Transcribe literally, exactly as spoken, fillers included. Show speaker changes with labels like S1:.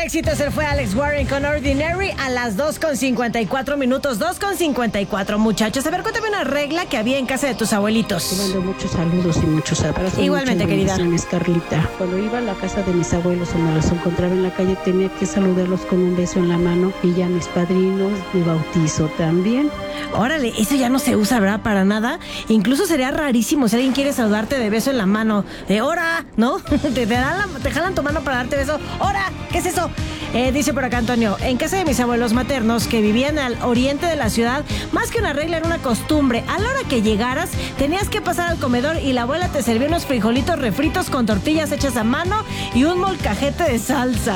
S1: éxito se fue Alex Warren con Ordinary a las dos con cincuenta y cuatro minutos. dos con cincuenta y cuatro, muchachos. A ver, cuéntame una regla que había en casa de tus abuelitos.
S2: Te mando muchos saludos y muchos abrazos.
S1: Igualmente, querida.
S2: Carlita. Cuando iba a la casa de mis abuelos o me los encontraba en la calle, tenía que saludarlos con un beso en la mano y ya mis padrinos de bautizo también.
S1: Órale, eso ya no se usa, ¿verdad? Para nada. Incluso sería rarísimo si alguien quiere saludarte de beso en la mano. De ¡hora! ¿No? Te, te, dan la, te jalan tu mano para darte beso. ¡Hora! ¿Qué es eso? Eh, dice por acá Antonio, en casa de mis abuelos maternos que vivían al oriente de la ciudad, más que una regla era una costumbre. A la hora que llegaras, tenías que pasar al comedor y la abuela te servía unos frijolitos refritos con tortillas hechas a mano y un molcajete de salsa.